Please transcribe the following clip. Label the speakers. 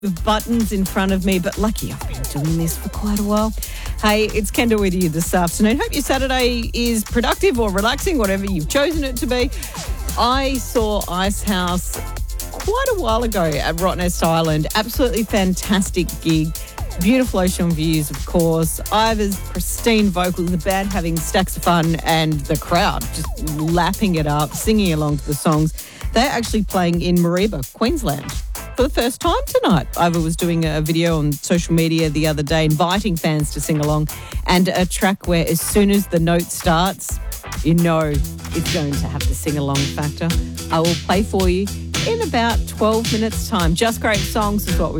Speaker 1: with buttons in front of me, but lucky I've been doing this for quite a while. Hey, it's Kendall with you this afternoon. Hope your Saturday is productive or relaxing, whatever you've chosen it to be. I saw Icehouse quite a while ago at Rottnest Island. Absolutely fantastic gig. Beautiful ocean views, of course. Ivor's pristine vocals, the band having stacks of fun, and the crowd just lapping it up, singing along to the songs. They're actually playing in Mareeba, Queensland, for the first time tonight. Ivor was doing a video on social media the other day inviting fans to sing along, and a track where as soon as the note starts, you know it's going to have the sing-along factor. I will play for you in about 12 minutes' time. Just Great Songs is what we